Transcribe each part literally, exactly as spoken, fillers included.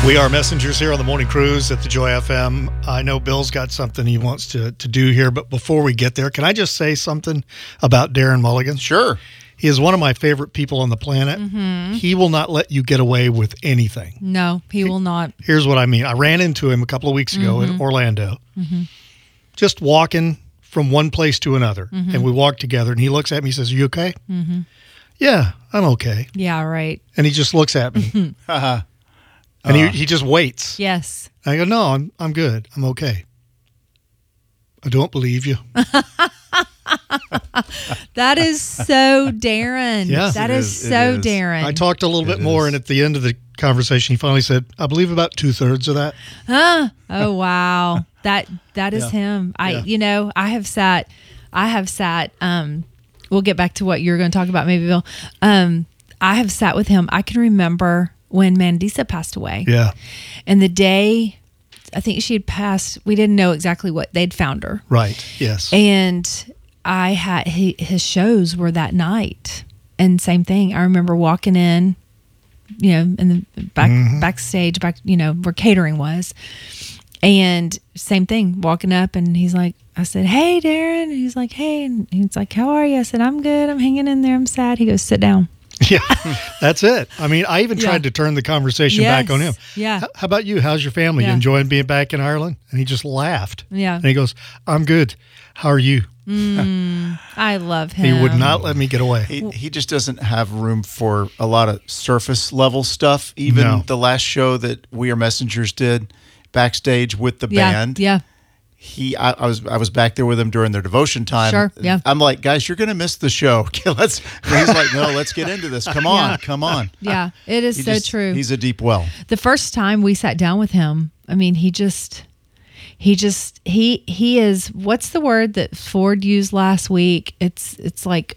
We are messengers here on the Morning Cruise at the Joy F M. I know Bill's got something he wants to, to do here, but before we get there, can I just say something about Darren Mulligan? Sure. He is one of my favorite people on the planet. Mm-hmm. He will not let you get away with anything. No, he, he will not. Here's what I mean. I ran into him a couple of weeks ago mm-hmm. in Orlando, mm-hmm. just walking from one place to another. Mm-hmm. And we walked together, and he looks at me and says, "Are you okay?" Mm-hmm. "Yeah, I'm okay." Yeah, right. And he just looks at me. Uh-huh. And uh. he, he just waits. Yes. I go, "No, I'm I'm good. I'm okay." "I don't believe you." That is so Darren. Yeah. That It is, is. It so is. Darren. I talked a little It bit more, is. and at the end of the conversation, he finally said, "I believe about two-thirds of that." Huh? Oh wow. That that is Yeah. him. I Yeah. you know, I have sat I have sat um we'll get back to what you're going to talk about maybe, Bill. Um I have sat with him. I can remember when Mandisa passed away. Yeah. And the day I think she had passed, we didn't know exactly what they'd found her. Right. Yes. And I had he, his shows were that night, and same thing. I remember walking in, you know, in the back Mhm. backstage, back you know where catering was, and same thing. Walking up, and he's like, I said, "Hey, Darren." And he's like, "Hey," and he's like, "How are you?" I said, "I'm good. I'm hanging in there. I'm sad." He goes, "Sit down." Yeah. That's it. I mean, I even Yeah. tried to turn the conversation Yes. back on him. Yeah. H- How about you? How's your family? You Yeah. enjoying being back in Ireland? And he just laughed. Yeah. And he goes, "I'm good. How are you?" Mm, I love him. He would not let me get away. He, he just doesn't have room for a lot of surface level stuff. Even No. the last show that We Are Messengers did backstage with the Yeah. band. Yeah. He, I, I was, I was back there with him during their devotion time. Sure, yeah. I'm like, "Guys, you're gonna miss the show." Okay, let's. And he's like, "No, let's get into this. Come on, Yeah. come on." Yeah. It is He so just- true. He's a deep well. The first time we sat down with him, I mean, he just, he just, he, he is, what's the word that Ford used last week? It's, it's like,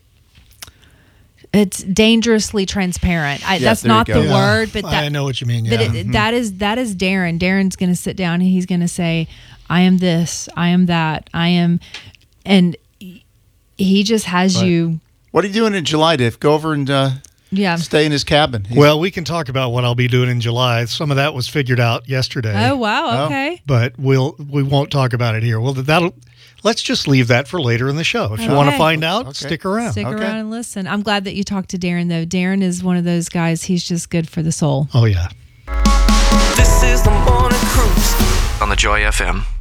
it's dangerously transparent. I, Yeah, that's there you not go. the Yeah. word, but that, I know what you mean. Yeah. but it, that is, that is Darren. Darren's going to sit down and he's going to say, "I am this, I am that, I am," and he just has Right. you. What are you doing in July, Dave? Go over and uh, Yeah. stay in his cabin. He's- Well, we can talk about what I'll be doing in July. Some of that was figured out yesterday. Oh, wow. Oh. Okay. But we'll we won't talk about it here. Well, that'll let's just leave that for later in the show. If you want to Okay. find out, Okay. stick around. Stick Okay. around and listen. I'm glad that you talked to Darren, though. Darren is one of those guys. He's just good for the soul. Oh yeah. This is the Morning Cruise on the Joy F M.